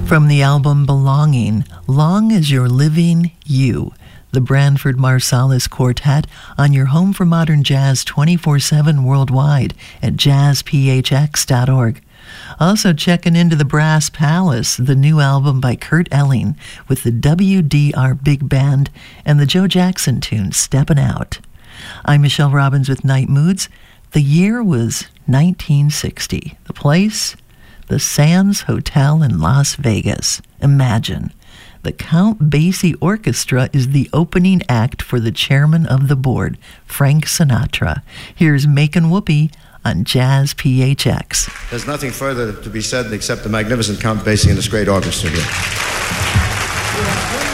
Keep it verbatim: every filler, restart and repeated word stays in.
From the album Belonging, Long as You're Living You, the Branford Marsalis Quartet on your home for modern jazz twenty-four seven worldwide at jazz p h x dot org. Also checking into the Brass Palace, the new album by Kurt Elling with the W D R Big Band and the Joe Jackson tune Steppin' Out. I'm Michelle Robbins with Night Moods. The year was nineteen sixty. The place? The Sands Hotel in Las Vegas. Imagine. The Count Basie Orchestra is the opening act for the chairman of the board, Frank Sinatra. Here's Makin' Whoopee on Jazz P H X. There's nothing further to be said except the magnificent Count Basie and his great orchestra here.